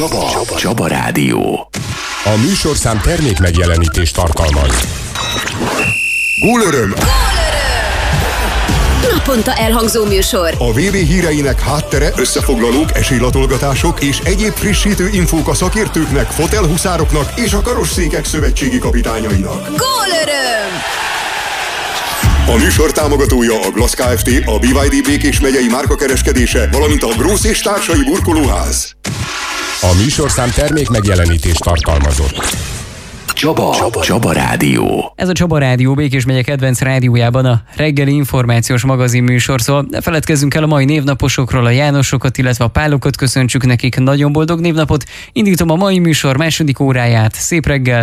Csaba Rádió. A műsorszám termék megjelenítést tartalmaz. Gólöröm! Naponta elhangzó műsor. A VB híreinek háttere, összefoglalók, esélylatolgatások és egyéb frissítő infók a szakértőknek, fotelhuszároknak és a karosszékek szövetségi kapitányainak. Gólöröm! A műsor támogatója a Glass Kft., a BYD Békés megyei márkakereskedése, valamint a Grósz és társai burkolóház. A műsorszám termék megjelenítést tartalmazott. Csaba Rádió. Ez a Csaba Rádió Békés megye kedvenc rádiójában a reggeli információs magazin műsor, szóval ne feledkezzünk el a mai névnaposokról, a Jánosokat, illetve a Pálokat köszöntsük nekik, nagyon boldog névnapot. Indítom a mai műsor második óráját, szép reggel!